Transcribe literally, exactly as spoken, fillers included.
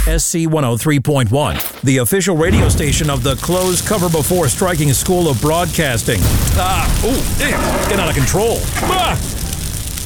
S C one oh three point one, the official radio station of the Close Cover Before Striking School of Broadcasting. Ah, ooh, eh, get out of control. Ah!